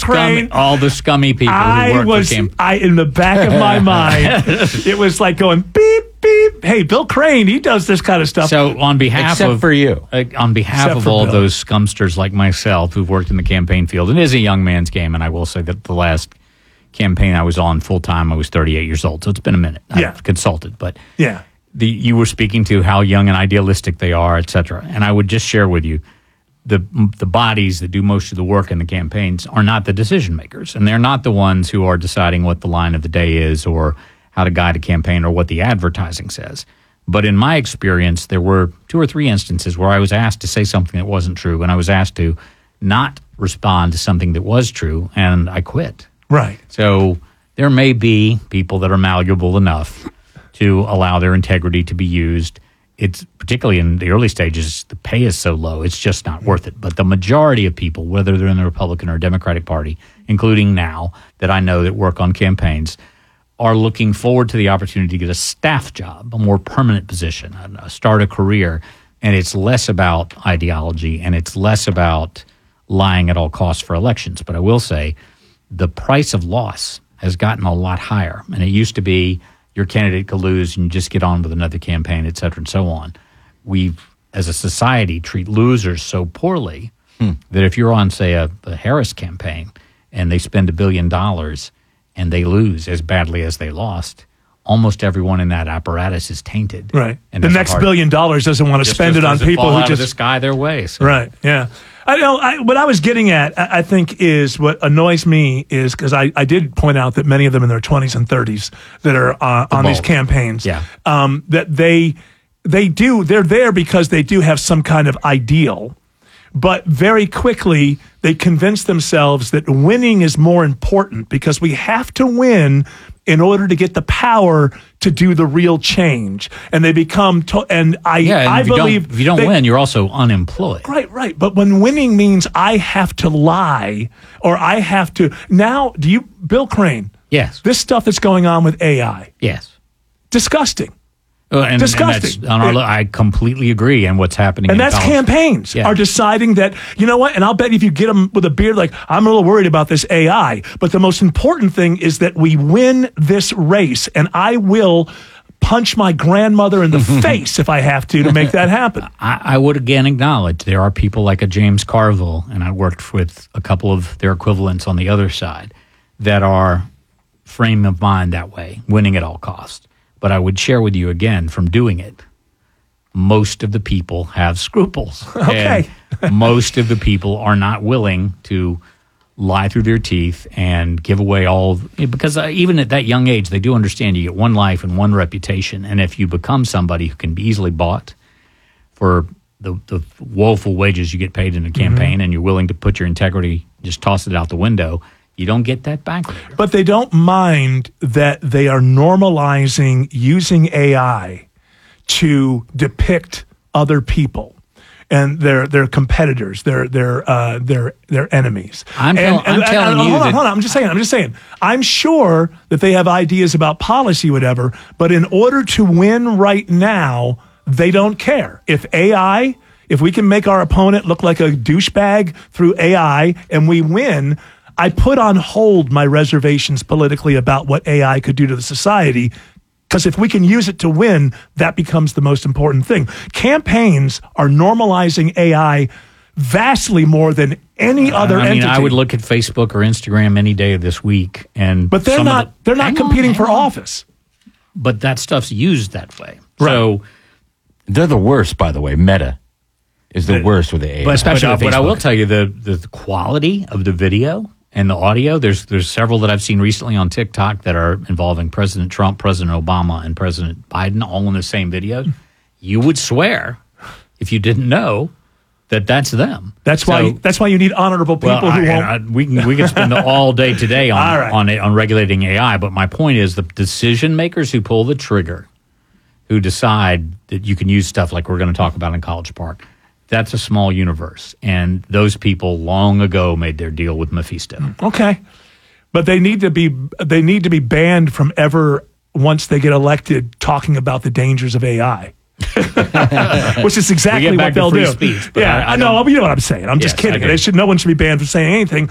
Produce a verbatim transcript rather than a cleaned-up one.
scummy, Crane. all the scummy people I who work was, for camp. I in the back of my mind, it was like going beep beep. Hey, Bill Crane, he does this kind of stuff. So on behalf Except of for you, uh, on behalf Except of for all Bill. those scumsters like myself who've worked in the campaign field, and it is a young man's game, and I will say that the last campaign I was on full time, I was thirty-eight years old, so it's been a minute. Yeah. I've consulted, but yeah. the you were speaking to how young and idealistic they are, et cetera. And I would just share with you, the the bodies that do most of the work in the campaigns are not the decision makers, and they're not the ones who are deciding what the line of the day is or how to guide a campaign or what the advertising says. But in my experience, there were two or three instances where I was asked to say something that wasn't true, and I was asked to not respond to something that was true, and I quit. Right. So there may be people that are malleable enough to allow their integrity to be used. It's particularly in the early stages, the pay is so low, it's just not worth it. But the majority of people, whether they're in the Republican or Democratic Party, including now that I know that work on campaigns, are looking forward to the opportunity to get a staff job, a more permanent position, a, start a career. And it's less about ideology and it's less about lying at all costs for elections. But I will say the price of loss has gotten a lot higher. And it used to be your candidate could lose and you just get on with another campaign, et cetera, and so on. We, as a society, treat losers so poorly hmm. that if you're on, say, a, a Harris campaign and they spend a billion dollars and they lose as badly as they lost, almost everyone in that apparatus is tainted. Right. And the next hard, billion dollars doesn't want to just, spend just it on people fall who out just of the sky their way. So. Right. Yeah. I know. I, what I was getting at, I, I think, is what annoys me is because I, I did point out that many of them in their twenties and thirties that are uh, on these campaigns, yeah. um, that they they do they're there because they do have some kind of ideal. But very quickly, they convince themselves that winning is more important because we have to win in order to get the power to do the real change. And they become, to, and I, yeah, and I if you believe. Don't, if you don't they, win, you're also unemployed. Right, right. But when winning means I have to lie or I have to. Now, do you, Bill Crane? Yes. This stuff that's going on with A I. Yes. Disgusting. Uh, and, Disgusting. And that's, on our, I completely agree. And what's happening, and in that's college. campaigns yeah. are deciding that, you know what? And I'll bet if you get them with a beard, like I'm a little worried about this A I. But the most important thing is that we win this race, and I will punch my grandmother in the face if I have to to make that happen. I, I would again acknowledge there are people like a James Carville, and I worked with a couple of their equivalents on the other side that are frame of mind that way, winning at all costs. But I would share with you again from doing it, most of the people have scruples. Okay. And most of the people are not willing to lie through their teeth and give away all, because uh, even at that young age, they do understand you get one life and one reputation. And if you become somebody who can be easily bought for the, the woeful wages you get paid in a campaign, mm-hmm. and you're willing to put your integrity, just toss it out the window, you don't get that back later. But they don't mind that they are normalizing using A I to depict other people and their their competitors, their their uh, their their enemies. I'm, tell, and, I'm and, telling and, you hold on, that, hold on. I'm just saying. I'm just saying. I'm sure that they have ideas about policy, whatever. But in order to win right now, they don't care if A I. If we can make our opponent look like a douchebag through A I and we win. I put on hold my reservations politically about what A I could do to the society, because if we can use it to win, that becomes the most important thing. Campaigns are normalizing A I vastly more than any other I mean, entity. I would look at Facebook or Instagram any day of this week, and but they're not the, they're not competing on, for on. office. But that stuff's used that way. Right. So they're the worst, by the way. Meta is the, the worst with the A I. But especially, but, uh, but I will tell you the, the the quality of the video and the audio. There's there's several that I've seen recently on TikTok that are involving President Trump, President Obama, and President Biden all in the same video. You would swear, if you didn't know, that that's them. That's so, why. That's why you need honorable people well, who I, won't. I, we can we can spend all day today on all right. on on regulating A I. But my point is the decision makers who pull the trigger, who decide that you can use stuff like we're going to talk about in College Park. That's a small universe, and those people long ago made their deal with Mephisto. Okay, but they need to be they need to be banned from ever once they get elected talking about the dangers of A I, which is exactly what they'll do. Speech, yeah, I, I know. You know what I'm saying. I'm just yes, kidding. They should. No one should be banned from saying anything.